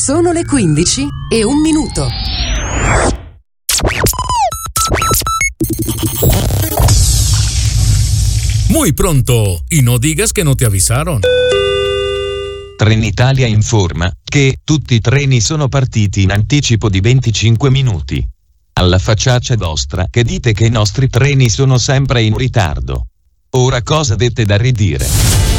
Sono le 15:01. Muy pronto, y no digas que no te avisaron. Trenitalia informa che tutti i treni sono partiti in anticipo di 25 minuti. Alla facciaccia vostra che dite che i nostri treni sono sempre in ritardo. Ora cosa avete da ridire?